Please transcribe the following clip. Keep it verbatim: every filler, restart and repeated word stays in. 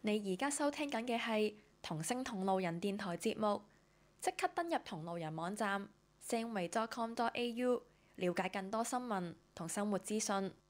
你而家收聽緊嘅係同聲同路人電台節目，即刻登入同路人網站 zenway dot com dot a u， 了解更多新聞同生活資訊。